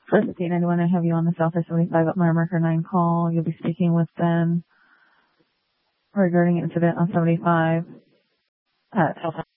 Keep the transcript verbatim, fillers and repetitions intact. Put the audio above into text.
First eight ninety-one, I have you on the Southwest seventy-five at my marker nine call. You'll be speaking with Ben regarding incident on seventy-five at Southwest